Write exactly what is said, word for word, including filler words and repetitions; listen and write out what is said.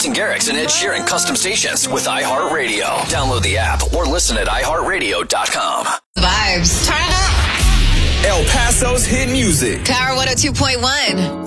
Martin Garrix and Ed Sheeran custom stations with iHeartRadio. Download the app or listen at i heart radio dot com. Vibes. Turn it up. El Paso's hit music. Power one oh two point one.